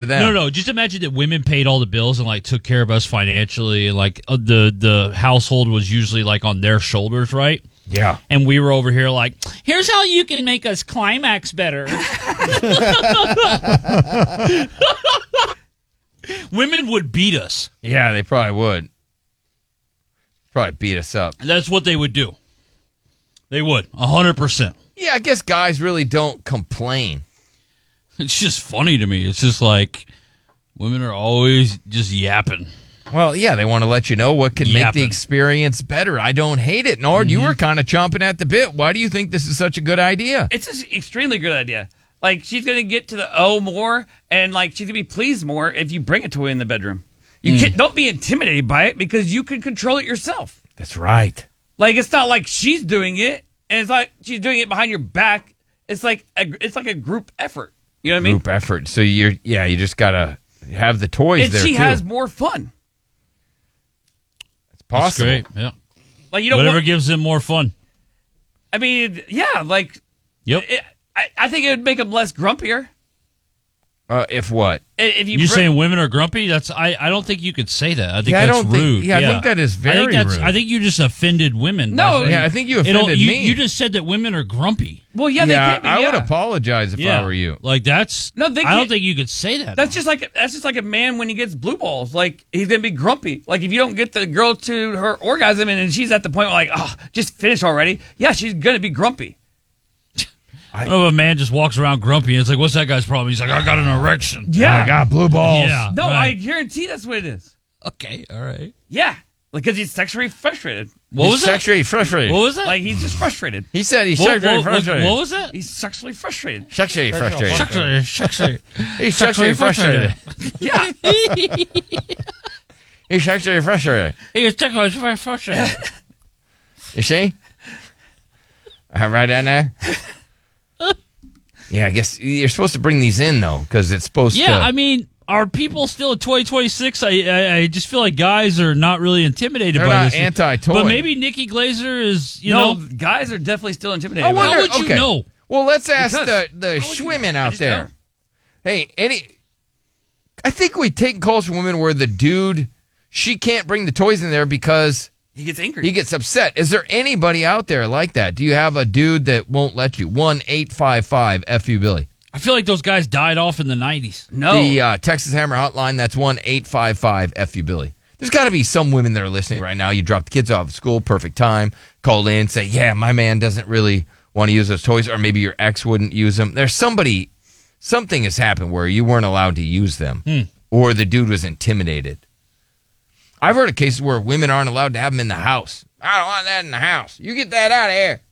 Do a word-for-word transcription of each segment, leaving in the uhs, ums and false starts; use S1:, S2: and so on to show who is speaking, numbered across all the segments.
S1: them.
S2: No, no. Just imagine that women paid all the bills and like took care of us financially, and like uh, the the household was usually like on their shoulders, right?
S1: Yeah.
S2: And we were over here like, here's how you can make us climax better. Women would beat us.
S1: Yeah, they probably would. Probably beat us up.
S2: That's what they would do. They would, one hundred percent.
S1: Yeah, I guess guys really don't complain.
S2: It's just funny to me. It's just like women are always just yapping.
S1: Well, yeah, they want to let you know what can
S2: Yapping.
S1: make the experience better. I don't hate it. Nord, mm-hmm. you were kind of chomping at the bit. Why do you think this is such a good idea?
S3: It's an extremely good idea. Like, she's going to get to the O more, and, like, she's going to be pleased more if you bring a toy in the bedroom. You mm. can't, don't be intimidated by it because you can control it yourself.
S1: That's right.
S3: Like, it's not like she's doing it, and it's like she's doing it behind your back. It's like a, it's like a group effort. You know what I mean?
S1: Group effort. So, you're, yeah, you just got to have the toys
S3: and
S1: there,
S3: she
S1: too.
S3: has more fun.
S1: It's possible.
S2: That's great, yeah.
S3: Like, you know,
S2: whatever
S3: what,
S2: gives them more fun.
S3: I mean, yeah, like,
S2: yep.
S3: It, I, I think it would make them less grumpier.
S1: Uh, if what?
S3: If you
S2: You're
S3: br-
S2: saying women are grumpy? That's I, I don't think you could say that. I think
S1: yeah,
S2: that's
S1: I don't
S2: rude.
S1: Think, yeah,
S2: yeah,
S1: I think that is very
S2: I think that's,
S1: rude.
S2: I think you just offended women.
S3: No,
S1: yeah, I think you
S2: It'll-
S1: offended
S2: you,
S1: me.
S2: You just said that women are grumpy.
S3: Well, yeah, they
S1: yeah,
S3: can be.
S1: I
S3: yeah.
S1: would apologize if
S2: Yeah,
S1: I were you.
S2: Like that's.
S3: No, they
S2: I don't
S3: can't-
S2: think you could say that.
S3: That's just like that's just like a man when he gets blue balls. Like, he's gonna be grumpy. Like, if you don't get the girl to her orgasm and, and she's at the point where, like, oh, just finish already. Yeah, she's gonna be grumpy.
S2: I don't know if a man just walks around grumpy and it's like, what's that guy's problem? He's like, I got an erection.
S3: Yeah,
S1: I got blue balls.
S2: Yeah.
S3: No,
S2: right.
S3: I guarantee that's what it is.
S2: Okay, all right.
S3: Yeah, because he's sexually frustrated.
S2: What
S1: he's
S2: was that?
S1: sexually frustrated.
S2: What was that?
S3: Like, he's just frustrated.
S1: He said he's
S2: What-
S1: sexually
S2: what- what-
S1: frustrated.
S2: What was that?
S3: He's sexually frustrated.
S1: Sexually frustrated.
S2: Sexually, sexually.
S1: He's sexually frustrated.
S3: Yeah.
S1: He's sexually frustrated.
S2: He was sexually frustrated.
S1: You see? Uh, right down there. Yeah, I guess you're supposed to bring these in, though, because it's supposed
S2: Yeah,
S1: to...
S2: I mean, are people still at twenty twenty-six? I, I I just feel like guys are not really intimidated
S1: They're
S2: by
S1: not
S2: this.
S1: anti-toy.
S2: But maybe Nikki Glazer is, you
S3: no,
S2: know...
S3: guys are definitely still intimidated.
S1: I
S3: by it.
S1: wonder,
S2: How would you
S1: okay.
S2: know?
S1: Well, let's ask
S3: Because-
S1: the, the
S3: How would you
S1: women
S3: know? I
S1: out
S3: just
S1: there.
S3: know.
S1: Hey, any... I think we take calls from women where the dude, she can't bring the toys in there because...
S3: He gets angry.
S1: He gets upset. Is there anybody out there like that? Do you have a dude that won't let you? one eight five five F U Billy.
S2: I feel like those guys died off in the nineties.
S3: no.
S1: The uh, Texas Hammer Hotline, that's one eight five five F U Billy. There's got to be some women that are listening right now. You drop the kids off at school, perfect time. Call in, say, yeah, my man doesn't really want to use those toys, or maybe your ex wouldn't use them. There's somebody, something has happened where you weren't allowed to use them,
S2: Hmm.
S1: or the dude was intimidated. I've heard of cases where women aren't allowed to have them in the house. I don't want that in the house. You get that out of here.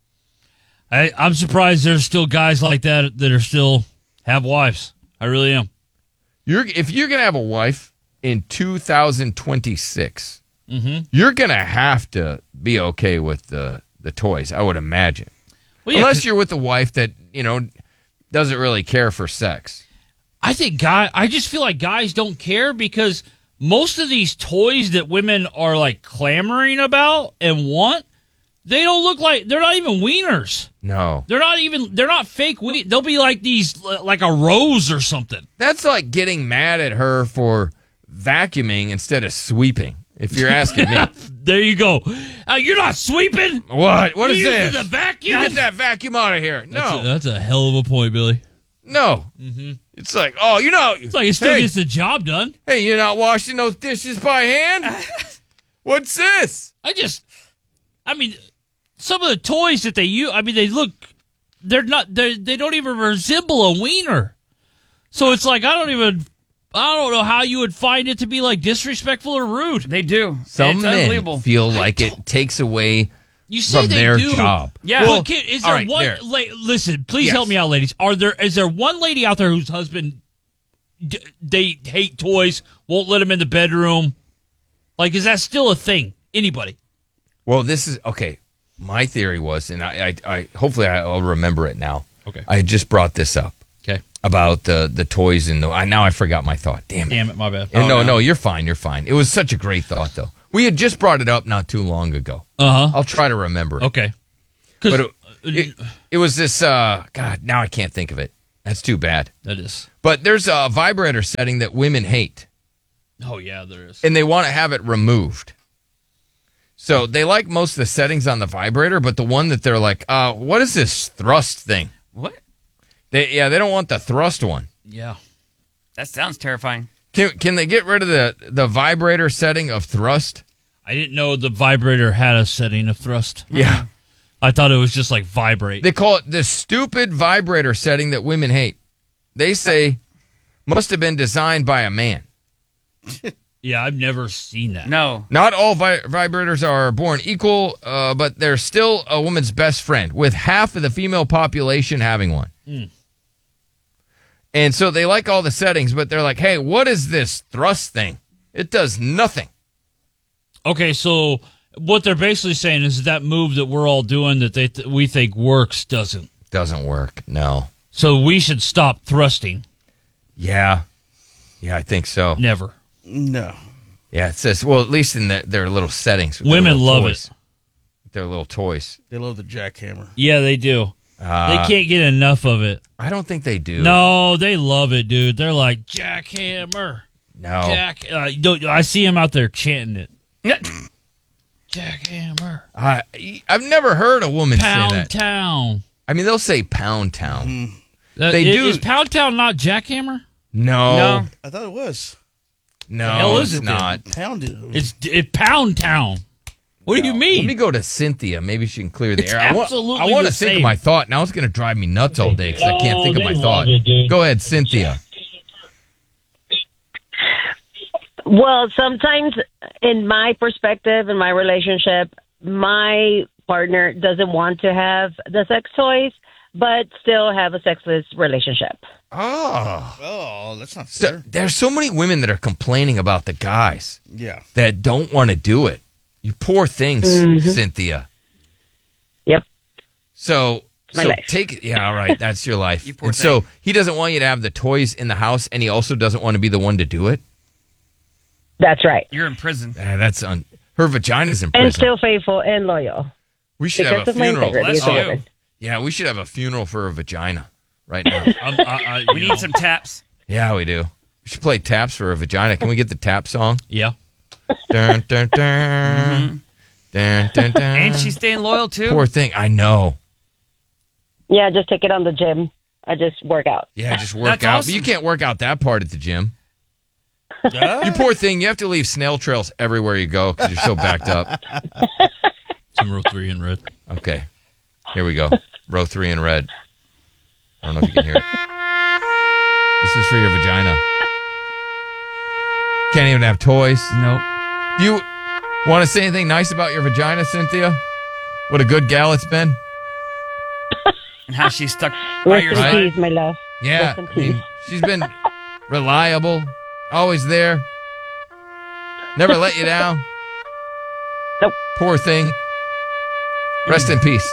S2: I, I'm surprised there's still guys like that that are still have wives. I really am.
S1: You're if you're gonna have a wife in two thousand twenty-six,
S2: Mm-hmm.
S1: you're gonna have to be okay with the the toys. I would imagine,
S2: Well, yeah,
S1: unless
S2: 'cause
S1: you're with a wife that you know doesn't really care for sex.
S2: I think guy. I just feel like guys don't care because most of these toys that women are like clamoring about and want, they don't look like they're not even wieners.
S1: No,
S2: They're not even. They're not fake. We, they'll be like these, like a rose or something.
S1: that's like getting mad at her for vacuuming instead of sweeping. If you're asking me,
S2: There you go. Uh, you're not sweeping.
S1: what? What is
S2: You're
S1: this?
S2: using the vacuum.
S1: You get that vacuum out of here.
S2: That's
S1: No,
S2: a, that's a hell of a point, Billy.
S1: no.
S2: Mm-hmm.
S1: It's like, oh, you know,
S2: It's like it still
S1: hey,
S2: gets the job done.
S1: hey, you're not washing those dishes by hand. What's this?
S2: I just, I mean, some of the toys that they use, I mean, they look, they're not, they they don't even resemble a wiener. So it's like, I don't even, I don't know how you would find it to be like disrespectful or rude.
S3: They do.
S1: Some
S3: it's
S1: men
S3: unbelievable.
S1: feel like it takes away
S2: You say
S1: from
S2: they
S1: their
S2: do.
S1: job.
S3: Yeah.
S2: Well,
S3: Well,
S2: kid, is
S1: all
S2: there
S1: right,
S2: one,
S1: there.
S2: la- listen, please
S1: Yes.
S2: help me out, ladies. Are there, is there one lady out there whose husband, d- they hate toys, won't let him in the bedroom? Like, is that still a thing? Anybody?
S1: Well, this is okay. My theory was, and I, I, I hopefully I'll remember it now.
S2: Okay.
S1: I just brought this up
S2: Okay.
S1: about the the toys and the. I now I forgot my thought. Damn it.
S2: Damn it, my bad.
S1: And no, no, you're fine. You're fine. It was such a great thought, though. We had just brought it up not too long ago.
S2: Uh-huh.
S1: I'll try to remember it.
S2: Okay.
S1: But it, it, it was this. Uh, God, now I can't think of it. That's too bad.
S2: That is.
S1: But there's a vibrator setting that women hate,
S2: Oh yeah, there is.
S1: and they want to have it removed. So they like most of the settings on the vibrator, but the one that they're like, uh, what is this thrust thing?
S3: What?
S1: They, yeah, they don't want the thrust one.
S2: Yeah.
S3: That sounds terrifying.
S1: Can can they get rid of the, the vibrator setting of thrust?
S2: I didn't know the vibrator had a setting of thrust.
S1: Yeah.
S2: I thought it was just like vibrate.
S1: They call it the stupid vibrator setting that women hate. They say must have been designed by a man.
S2: Yeah, I've never seen that.
S3: No.
S1: Not all vi- vibrators are born equal, uh, but they're still a woman's best friend, with half of the female population having one.
S2: Mm.
S1: And so they like all the settings, but they're like, hey, what is this thrust thing? It does nothing.
S2: Okay, so what they're basically saying is that move that we're all doing that they th- we think works doesn't.
S1: Doesn't work, no.
S2: So we should stop thrusting.
S1: Yeah. Yeah, I think so.
S2: Never.
S4: No.
S1: Yeah, it says, well, at least in the, their little settings. with their
S2: Women
S1: little
S2: love
S1: toys.
S2: it.
S1: Their little toys.
S4: They love the jackhammer.
S2: Yeah, they do.
S1: Uh,
S2: they can't get enough of it.
S1: I don't think they do.
S2: No, they love it, dude. They're like jackhammer,
S1: No.
S2: jack. Uh, you don't- I see them out there chanting it.
S3: Yeah.
S2: Jackhammer,
S1: I, I've never heard a woman say
S2: Pound
S1: that.
S2: Town.
S1: I mean, they'll say Pound Town.
S2: Uh,
S1: They
S2: i-
S1: do-
S2: Is Pound Town not jackhammer?
S1: No.
S3: No.
S4: I thought it was.
S1: No,
S2: hell is
S1: it's
S2: it
S1: not.
S4: Pounded.
S2: It's it Pound Town. What do you
S1: Let
S2: mean?
S1: me go to Cynthia. Maybe she can clear the
S2: It's
S1: air. I want,
S2: absolutely
S1: I want
S2: the
S1: to think
S2: same.
S1: of my thought. Now it's going to drive me nuts all day because I can't
S2: Oh,
S1: think of my
S2: they
S1: thought.
S2: love it, dude.
S1: Go ahead, Cynthia.
S5: Well, sometimes in my perspective, in my relationship, my partner doesn't want to have the sex toys, but still have a sexless relationship.
S1: Oh.
S4: Oh, that's not
S1: So,
S4: fair.
S1: there's so many women that are complaining about the guys
S4: Yeah.
S1: that don't want to do it. You poor things,
S5: Mm-hmm.
S1: Cynthia.
S5: Yep.
S1: So,
S5: My
S1: so
S5: life.
S1: take it. Yeah, all right. That's your life.
S3: You poor
S1: and so he doesn't want you to have the toys in the house, and he also doesn't want to be the one to do it.
S5: That's right.
S3: You're in prison.
S1: Ah, that's un- her vagina's in
S5: And
S1: prison.
S5: still faithful and loyal.
S1: we should
S5: Because
S1: have a
S5: of my
S1: funeral.
S5: integrity as
S3: Bless
S5: a
S3: you.
S5: woman.
S1: Yeah, we should have a funeral for her vagina right now.
S2: I'm- I- I-
S3: We
S2: you
S3: need
S2: know.
S3: some taps.
S1: Yeah, we do. We should play taps for her vagina. Can we get the tap song?
S2: Yeah.
S1: Dun, dun, dun. Dun, dun, dun.
S3: And she's staying loyal too.
S1: Poor thing. I know.
S5: Yeah, just take it on the gym. I just work out.
S1: Yeah, just work
S3: That's
S1: out.
S3: awesome.
S1: But you can't work out that part at the gym.
S4: Yeah.
S1: You poor thing. You have to leave snail trails everywhere you go because you're so backed up.
S2: Some row three in red.
S1: Okay. Here we go. Row three in red. I don't know if you can hear it. This is for your vagina. Can't even have toys.
S3: Nope.
S1: Do you want to say anything nice about your vagina, Cynthia? What a good gal it's been.
S3: And how she's stuck by
S5: Rest
S3: your
S5: in
S3: side.
S5: peace, my love.
S1: Yeah,
S5: Rest in
S1: I mean,
S5: peace.
S1: she's been reliable, always there, never let you down.
S5: Nope.
S1: Poor thing. Rest in peace.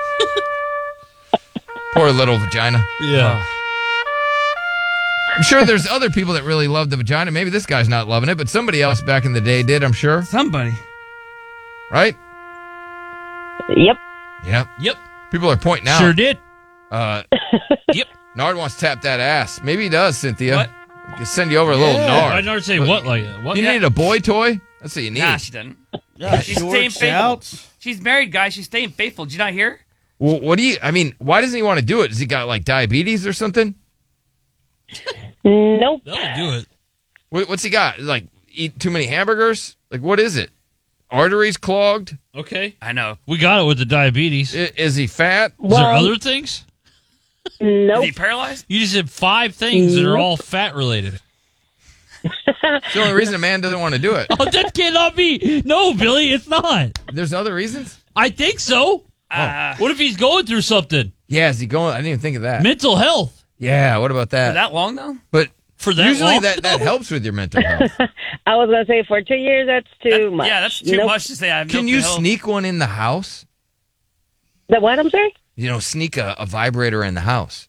S1: Poor little vagina.
S2: Yeah.
S1: I'm sure there's other people that really love the vagina. Maybe this guy's not loving it, but somebody else back in the day did, I'm sure.
S3: Somebody.
S1: Right?
S5: Yep.
S1: Yep.
S2: Yep.
S1: People are pointing out.
S2: Sure did.
S1: Uh,
S2: Yep.
S1: Nard wants to tap that ass. Maybe he does, Cynthia.
S3: What?
S1: We can send you over a little
S4: Yeah.
S2: I
S1: Nard.
S2: never say what like that. What?
S1: You need a boy toy? That's what you need.
S3: Nah, she doesn't.
S4: Yeah,
S3: She's staying
S4: shorts,
S3: faithful.
S4: shouts.
S3: She's married, guys. She's staying faithful. Did you not hear?
S1: Well, what do you, I mean, why doesn't he want to do it? Has he got like diabetes or something?
S5: Nope.
S2: That'll do it.
S1: What, what's he got? Like, eat too many hamburgers? Like, what is it? Arteries clogged?
S2: Okay.
S3: I know.
S2: We got it with the diabetes.
S1: I, is he fat?
S2: Is there
S5: Well-
S2: other things?
S3: Is
S5: Nope.
S3: he paralyzed?
S2: You just said five things that are all fat related.
S1: It's the only reason a man doesn't want to do it.
S2: Oh, that cannot be. No, Billy, it's not.
S1: There's other reasons?
S2: I think so.
S3: Uh,
S2: What if he's going through something?
S1: Yeah, is he going? I didn't even think of that.
S2: Mental health.
S1: Yeah, what about
S3: for
S1: that?
S3: that long, though?
S1: But
S2: For that
S1: usually
S2: long?
S1: that, that helps with your mental health.
S5: I was going to say for two years, that's too
S3: That-
S5: much.
S3: Yeah, that's too
S5: Nope.
S3: much to say. I have
S1: Can
S3: no
S1: you
S3: health.
S1: sneak one in the house?
S5: The what, I'm sorry?
S1: You know, sneak a, a vibrator in the house.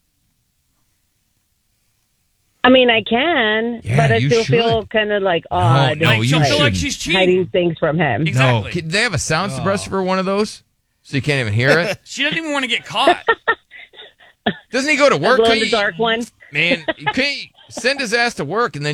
S5: I mean, I can,
S1: Yeah,
S5: but I
S1: you
S5: still feel
S1: should.
S5: kind of like odd.
S1: no,
S3: Like,
S1: you
S3: she'll feel like
S1: shouldn't.
S3: she's cheating.
S5: hiding things from him.
S3: Exactly.
S1: No. Can- they have a sound suppressor for one of those? So you can't even hear it?
S3: She doesn't even want to get caught.
S1: Doesn't he go to
S5: A
S1: work?
S5: glow in
S1: Couldn't
S5: the
S1: you-
S5: dark one.
S1: Man, you can't send his ass to work and then